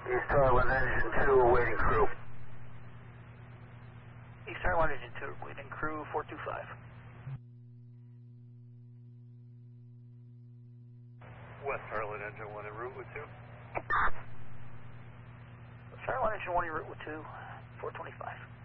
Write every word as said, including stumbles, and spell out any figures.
East Tower one, engine two, awaiting crew. East Tower one, engine two, awaiting crew, four two five. West Harlan, engine one, en route with two. West Tower one, engine one, en route with two, four twenty-five.